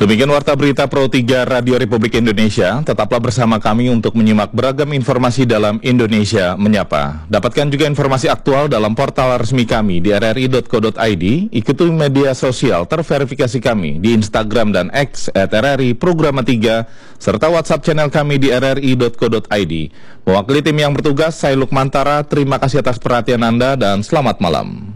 Demikian Warta Berita Pro 3 Radio Republik Indonesia. Tetaplah bersama kami untuk menyimak beragam informasi dalam Indonesia Menyapa. Dapatkan juga informasi aktual dalam portal resmi kami di rri.co.id. Ikuti media sosial terverifikasi kami di Instagram dan X @RRI Programa 3 serta WhatsApp channel kami di rri.co.id. Mewakili tim yang bertugas, saya Lukmantara. Terima kasih atas perhatian Anda dan selamat malam.